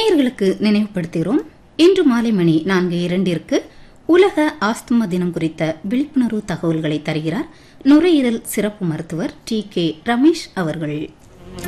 நேயர்களுக்கு நினைவுபடுத்துகிறோம், இன்று மாலை மணி 4:02 உலக ஆஸ்துமா தினம் குறித்த விழிப்புணர்வு தகவல்களை தருகிறார் நுரையீரல் சிறப்பு மருத்துவர் டி.கே. ரமேஷ் அவர்கள்.